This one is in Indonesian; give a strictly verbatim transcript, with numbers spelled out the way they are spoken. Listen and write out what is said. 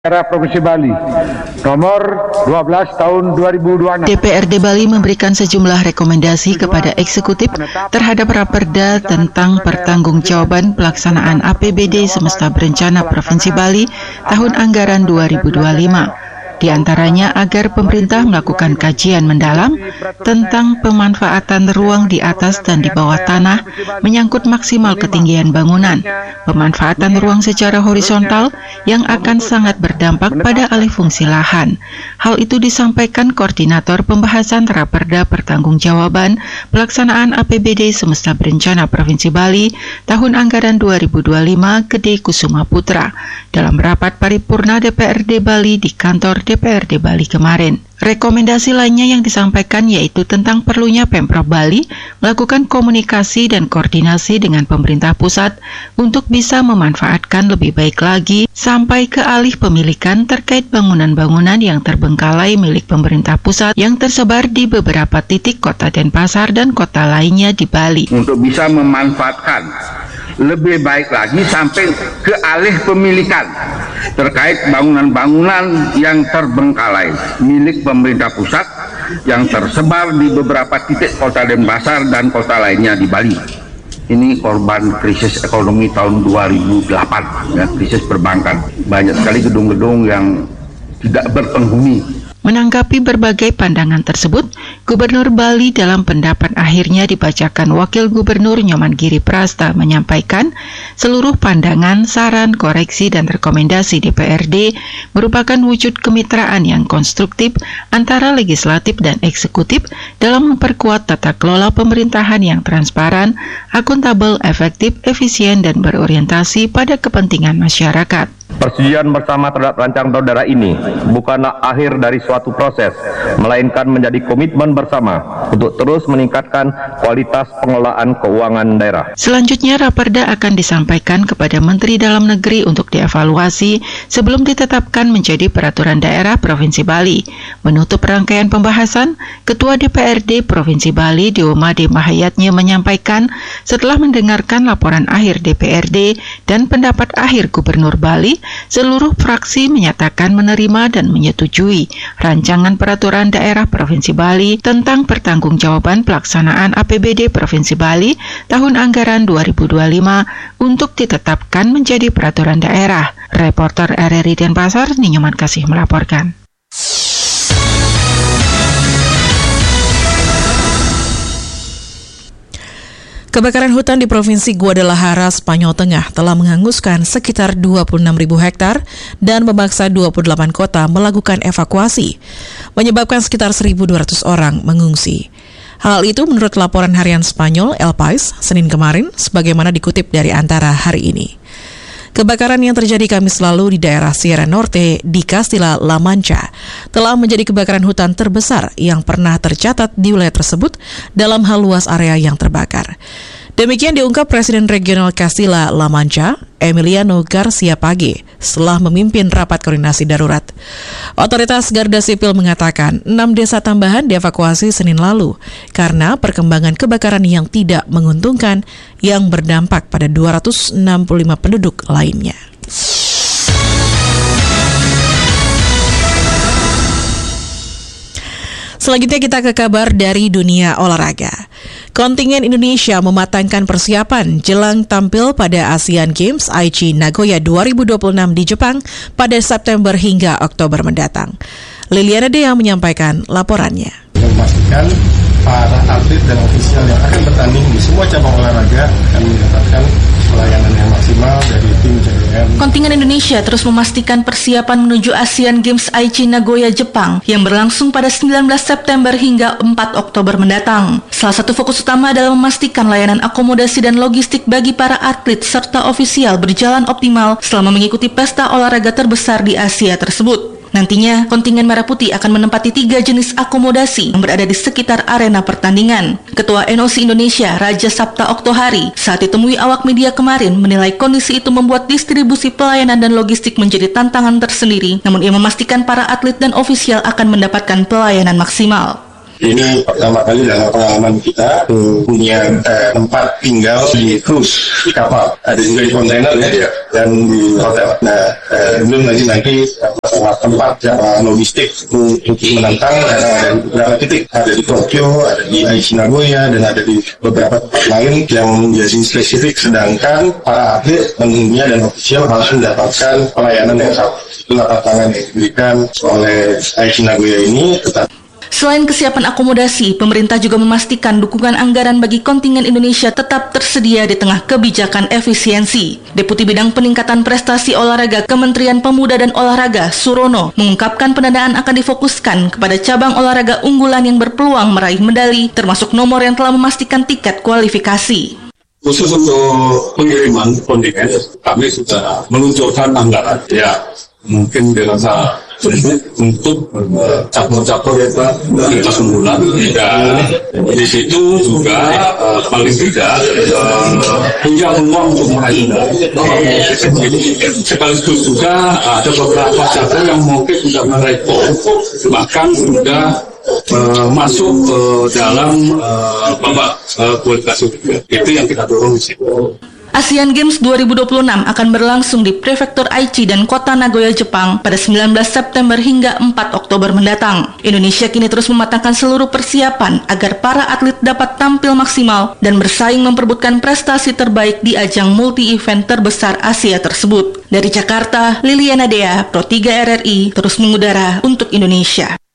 Daerah Provinsi Bali nomor dua belas tahun dua ribu dua puluh enam. D P R D Bali memberikan sejumlah rekomendasi kepada eksekutif terhadap Raperda tentang pertanggungjawaban pelaksanaan A P B D Semesta Berencana Provinsi Bali tahun anggaran dua ribu dua puluh lima. Di antaranya agar pemerintah melakukan kajian mendalam tentang pemanfaatan ruang di atas dan di bawah tanah menyangkut maksimal ketinggian bangunan, pemanfaatan ruang secara horizontal yang akan sangat berdampak pada alih fungsi lahan. Hal itu disampaikan Koordinator Pembahasan Raperda Pertanggungjawaban Pelaksanaan A P B D Semesta Berencana Provinsi Bali tahun anggaran dua ribu dua puluh lima Gede Kusuma Putra dalam rapat paripurna D P R D Bali di kantor D P R D Bali kemarin. Rekomendasi lainnya yang disampaikan yaitu tentang perlunya Pemprov Bali melakukan komunikasi dan koordinasi dengan pemerintah pusat untuk bisa memanfaatkan lebih baik lagi sampai ke alih pemilikan terkait bangunan-bangunan yang terbengkalai milik pemerintah pusat yang tersebar di beberapa titik kota Denpasar dan kota lainnya di Bali. Untuk bisa memanfaatkan lebih baik lagi sampai ke alih pemilikan terkait bangunan-bangunan yang terbengkalai milik pemerintah pusat yang tersebar di beberapa titik kota Denpasar dan kota lainnya di Bali. Ini korban krisis ekonomi tahun dua ribu delapan, ya, krisis perbankan. Banyak sekali gedung-gedung yang tidak berpenghuni. Menanggapi berbagai pandangan tersebut, Gubernur Bali dalam pendapat akhirnya dibacakan Wakil Gubernur Nyoman Giri Prasta menyampaikan seluruh pandangan, saran, koreksi, dan rekomendasi D P R D merupakan wujud kemitraan yang konstruktif antara legislatif dan eksekutif dalam memperkuat tata kelola pemerintahan yang transparan, akuntabel, efektif, efisien, dan berorientasi pada kepentingan masyarakat. Persetujuan bersama terhadap rancangan daerah ini bukanlah akhir dari suatu proses, melainkan menjadi komitmen bersama untuk terus meningkatkan kualitas pengelolaan keuangan daerah. Selanjutnya, Raperda akan disampaikan kepada Menteri Dalam Negeri untuk dievaluasi sebelum ditetapkan menjadi peraturan daerah Provinsi Bali. Menutup rangkaian pembahasan, Ketua D P R D Provinsi Bali, Diomade Mahayatnya menyampaikan setelah mendengarkan laporan akhir D P R D dan pendapat akhir Gubernur Bali, seluruh fraksi menyatakan menerima dan menyetujui rancangan peraturan daerah Provinsi Bali tentang pertanggungjawaban pelaksanaan A P B D Provinsi Bali tahun anggaran dua ribu dua puluh lima untuk ditetapkan menjadi peraturan daerah. Reporter R R I Denpasar, Ninyoman Kasih melaporkan. Kebakaran hutan di Provinsi Guadalajara, Spanyol Tengah telah menghanguskan sekitar dua puluh enam ribu hektar dan memaksa dua puluh delapan kota melakukan evakuasi, menyebabkan sekitar seribu dua ratus orang mengungsi. Hal itu menurut laporan harian Spanyol El País Senin kemarin, sebagaimana dikutip dari Antara hari ini. Kebakaran yang terjadi Kamis lalu di daerah Sierra Norte di Castilla-La Mancha telah menjadi kebakaran hutan terbesar yang pernah tercatat di wilayah tersebut dalam hal luas area yang terbakar. Demikian diungkap Presiden Regional Castilla-La Mancha, Emiliano Garcia Pague, setelah memimpin rapat koordinasi darurat. Otoritas Garda Sipil mengatakan enam desa tambahan dievakuasi Senin lalu karena perkembangan kebakaran yang tidak menguntungkan yang berdampak pada dua ratus enam puluh lima penduduk lainnya. Selanjutnya kita ke kabar dari dunia olahraga. Kontingen Indonesia mematangkan persiapan jelang tampil pada Asian Games Aichi Nagoya dua ribu dua puluh enam di Jepang pada September hingga Oktober mendatang. Liliana Dea menyampaikan laporannya. Memastikan para atlet dan ofisial yang akan bertanding di semua cabang olahraga akan mendapatkan pelayanan yang maksimal dari tim J D M. Kontingen Indonesia terus memastikan persiapan menuju Asian Games Aichi Nagoya, Jepang yang berlangsung pada sembilan belas September hingga empat Oktober mendatang. Salah satu fokus utama adalah memastikan layanan akomodasi dan logistik bagi para atlet serta ofisial berjalan optimal selama mengikuti pesta olahraga terbesar di Asia tersebut. Nantinya, kontingen Merah Putih akan menempati tiga jenis akomodasi yang berada di sekitar arena pertandingan. Ketua N O C Indonesia, Raja Sabta Oktohari, saat ditemui awak media kemarin menilai kondisi itu membuat distribusi pelayanan dan logistik menjadi tantangan tersendiri. Namun ia memastikan para atlet dan ofisial akan mendapatkan pelayanan maksimal. Ini pertama kali dalam pengalaman kita punya eh, tempat tinggal di cruise kapal, ada juga di kontainer ya, dan di hotel. Nah, eh, belum lagi lagi masalah tempat ya, logistik untuk menantang ada di beberapa titik, ada di Tokyo, ada di Aichi Nagoya, dan ada di beberapa tempat lain yang menjadi spesifik. Sedangkan para atlet tentunya dan ofisial harus mendapatkan pelayanan yang sama. Itulah tantangan yang diberikan oleh Aichi Nagoya ini. Tetap Selain kesiapan akomodasi, pemerintah juga memastikan dukungan anggaran bagi kontingen Indonesia tetap tersedia di tengah kebijakan efisiensi. Deputi Bidang Peningkatan Prestasi Olahraga Kementerian Pemuda dan Olahraga, Surono, mengungkapkan pendanaan akan difokuskan kepada cabang olahraga unggulan yang berpeluang meraih medali, termasuk nomor yang telah memastikan tiket kualifikasi. Khusus untuk pengiriman kontingen, kami sudah meluncurkan anggaran. Ya, mungkin dirasa untuk cabur-cabur kita lintas unggulan, dan di situ juga uh, paling tidak uh, punya peluang untuk meraih medali. Sekaligus juga uh, ada beberapa cabur yang mungkin tidak meraih poin, bahkan sudah uh, masuk uh, dalam uh, babak uh, kualifikasi juga. Itu yang kita dorong di situ. Asian Games dua ribu dua puluh enam akan berlangsung di Prefektur Aichi dan Kota Nagoya, Jepang pada sembilan belas September hingga empat Oktober mendatang. Indonesia kini terus mematangkan seluruh persiapan agar para atlet dapat tampil maksimal dan bersaing memperebutkan prestasi terbaik di ajang multi-event terbesar Asia tersebut. Dari Jakarta, Liliana Dea, Pro tiga R R I, terus mengudara untuk Indonesia.